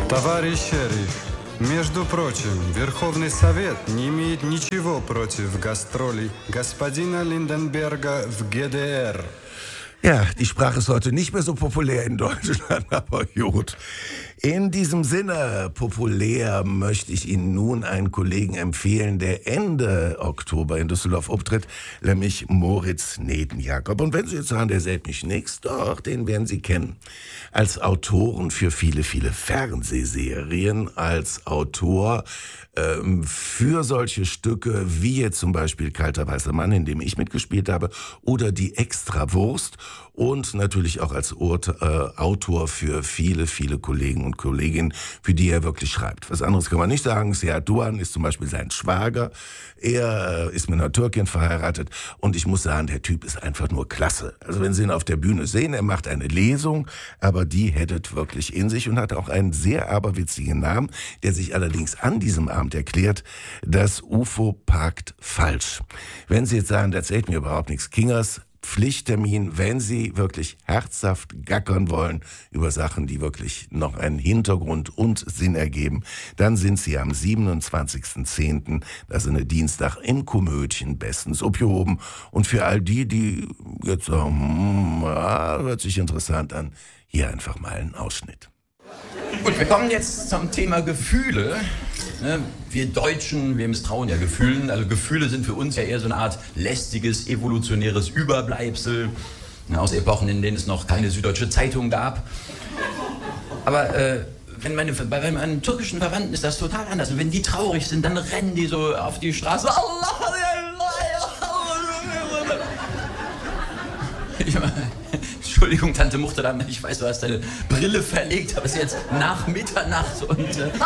Товарищ шериф, между прочим, Верховный Совет не имеет ничего против гастролей господина Lindenberger в ГДР. Ja, die Sprache ist heute nicht mehr so populär in Deutschland, aber gut. In diesem Sinne populär möchte ich Ihnen nun einen Kollegen empfehlen, der Ende Oktober in Düsseldorf auftritt, nämlich Moritz Nedenjakob. Und wenn Sie jetzt sagen, der sagt mich nichts, doch, den werden Sie kennen. Als Autoren für viele, viele Fernsehserien, als Autor für solche Stücke wie jetzt zum Beispiel Kalter weißer Mann, in dem ich mitgespielt habe, oder Die Extrawurst, und natürlich auch als Autor für viele, viele Kollegen und Kolleginnen, für die er wirklich schreibt. Was anderes kann man nicht sagen. Seat Doğan ist zum Beispiel sein Schwager. Er ist mit einer Türkin verheiratet und ich muss sagen, der Typ ist einfach nur klasse. Also wenn Sie ihn auf der Bühne sehen, er macht eine Lesung, aber die hättet wirklich in sich und hat auch einen sehr aberwitzigen Namen, der sich allerdings an diesem Abend erklärt: Das UFO parkt falsch. Wenn Sie jetzt sagen, das erzählt mir überhaupt nichts, Kingers, Pflichttermin, wenn Sie wirklich herzhaft gackern wollen über Sachen, die wirklich noch einen Hintergrund und Sinn ergeben, dann sind Sie am 27.10., das ist eine Dienstag, im Komödchen bestens aufgehoben. Und für all die jetzt sagen, hört sich interessant an, hier einfach mal einen Ausschnitt. Gut, wir kommen jetzt zum Thema Gefühle. Wir Deutschen, wir misstrauen ja Gefühlen. Also Gefühle sind für uns ja eher so eine Art lästiges, evolutionäres Überbleibsel aus Epochen, in denen es noch keine Süddeutsche Zeitung gab. Aber bei meinen türkischen Verwandten ist das total anders. Und wenn die traurig sind, dann rennen die so auf die Straße. Entschuldigung, Tante Muchterdamm, ich weiß, du hast deine Brille verlegt, aber es ist jetzt nach Mitternacht und...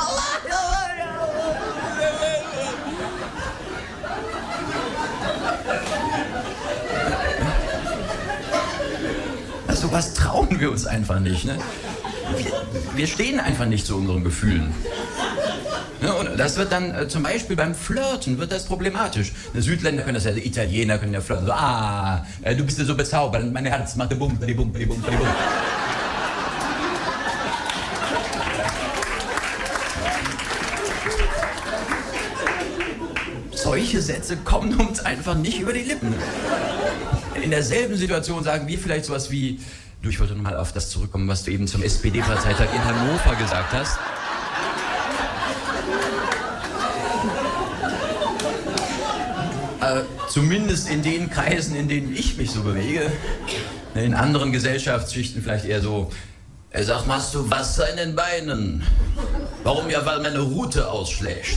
Sowas trauen wir uns einfach nicht. Ne? Wir stehen einfach nicht zu unseren Gefühlen. Ja, und das wird dann zum Beispiel beim Flirten wird das problematisch. Die Südländer können das ja, die Italiener können ja flirten. So, du bist ja so bezaubernd, mein Herz macht bum, bum, bum, bum, bum. Solche Sätze kommen uns einfach nicht über die Lippen. In derselben Situation sagen wir vielleicht sowas wie: Du, ich wollte nochmal auf das zurückkommen, was du eben zum SPD-Parteitag in Hannover gesagt hast. Zumindest in den Kreisen, in denen ich mich so bewege. In anderen Gesellschaftsschichten vielleicht eher so: Sag mal, hast du Wasser in den Beinen? Warum? Ja, weil meine Rute ausschlägt.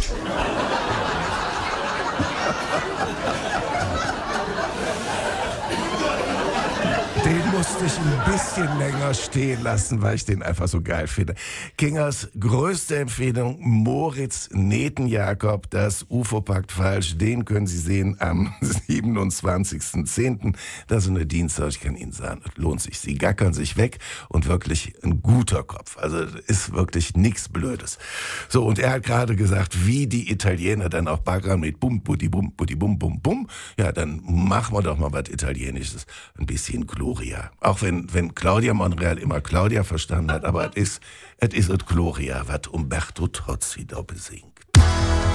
Den musste ich ein bisschen länger stehen lassen, weil ich den einfach so geil finde. Kingers größte Empfehlung: Moritz Nedenjakob, das UFO packt falsch. Den können Sie sehen am 27.10. Das ist eine Dienstag. Ich kann Ihnen sagen, das lohnt sich. Sie gackern sich weg und wirklich ein guter Kopf. Also ist wirklich nichts Blödes. So, und er hat gerade gesagt, wie die Italiener dann auch baggern mit bum, butti, bum, bum, bum. Ja, dann machen wir doch mal was Italienisches. Ein bisschen Gloria. Auch wenn Claudia Monreal immer Claudia verstanden hat, aber es ist Gloria, was Umberto Tozzi da besingt.